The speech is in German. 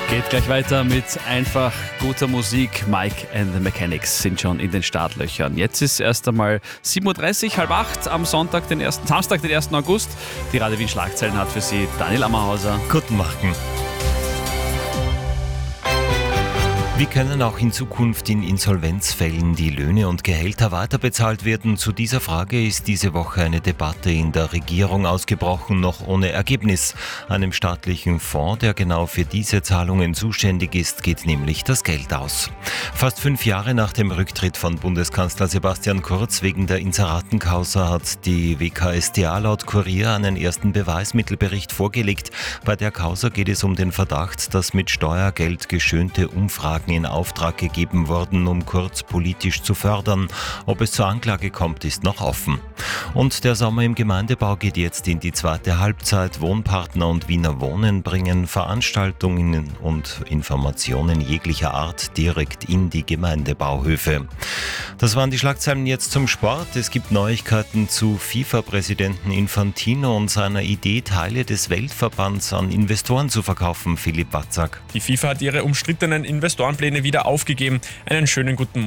Geht gleich weiter mit einfach guter Musik. Mike and the Mechanics sind schon in den Startlöchern. Jetzt ist erst einmal 7.30 Uhr, 7:30 am Samstag, den 1. August. Die Radio Wien Schlagzeilen hat für Sie Daniel Ammerhauser. Guten Morgen. Wie können auch in Zukunft in Insolvenzfällen die Löhne und Gehälter weiterbezahlt werden? Zu dieser Frage ist diese Woche eine Debatte in der Regierung ausgebrochen, noch ohne Ergebnis. Einem staatlichen Fonds, der genau für diese Zahlungen zuständig ist, geht nämlich das Geld aus. Fast 5 Jahre nach dem Rücktritt von Bundeskanzler Sebastian Kurz wegen der Inseratenkausa hat die WKStA laut Kurier einen ersten Beweismittelbericht vorgelegt. Bei der Causa geht es um den Verdacht, dass mit Steuergeld geschönte Umfragen in Auftrag gegeben wurden, um Kurz politisch zu fördern. Ob es zur Anklage kommt, ist noch offen. Und der Sommer im Gemeindebau geht jetzt in die zweite Halbzeit. Wohnpartner und Wiener Wohnen bringen Veranstaltungen und Informationen jeglicher Art direkt in die Gemeindebauhöfe. Das waren die Schlagzeilen. Jetzt zum Sport. Es gibt Neuigkeiten zu FIFA-Präsidenten Infantino und seiner Idee, Teile des Weltverbands an Investoren zu verkaufen. Philipp Batzak. Die FIFA hat ihre umstrittenen Investorenpläne wieder aufgegeben. Einen schönen guten Morgen.